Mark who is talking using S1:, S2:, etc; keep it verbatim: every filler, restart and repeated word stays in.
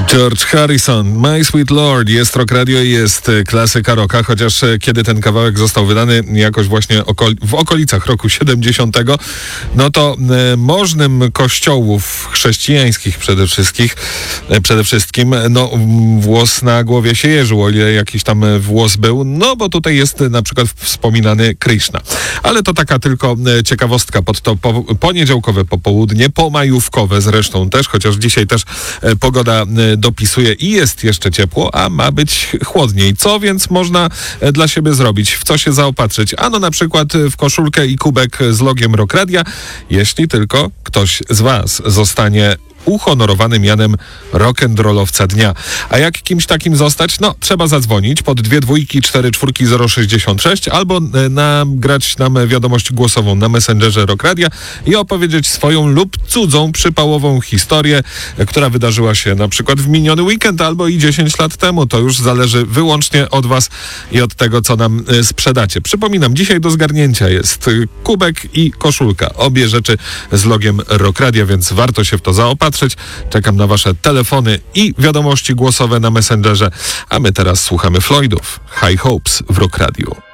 S1: George Harrison, My Sweet Lord, jest Rock Radio, jest klasyka rocka, chociaż kiedy ten kawałek został wydany jakoś właśnie okol- w okolicach roku siedemdziesiątego, no to e, możnym kościołów chrześcijańskich przede wszystkim, e, przede wszystkim, no włos na głowie się jeżył, o ile jakiś tam włos był, no bo tutaj jest na przykład wspominany Krishna. Ale to taka tylko e, ciekawostka pod to po, poniedziałkowe popołudnie, pomajówkowe zresztą też, chociaż dzisiaj też e, pogoda e, dopisuje i jest jeszcze ciepło, a ma być chłodniej. Co więc można dla siebie zrobić? W co się zaopatrzyć? Ano na przykład w koszulkę i kubek z logiem Rock Radia, jeśli tylko ktoś z was zostanie uhonorowanym mianem rock'n'rollowca dnia. A jak kimś takim zostać? No, trzeba zadzwonić pod dwie dwójki, cztery czwórki, zero sześćdziesiąt sześć albo nagrać nam wiadomość głosową na Messengerze Rock Radia i opowiedzieć swoją lub cudzą przypałową historię, która wydarzyła się na przykład w miniony weekend albo i dziesięć lat temu. To już zależy wyłącznie od was i od tego, co nam sprzedacie. Przypominam, dzisiaj do zgarnięcia jest kubek i koszulka. Obie rzeczy z logiem Rock Radia, więc warto się w to zaopatrzyć. Czekam na wasze telefony i wiadomości głosowe na Messengerze, a my teraz słuchamy Floydów High Hopes w Rock Radio.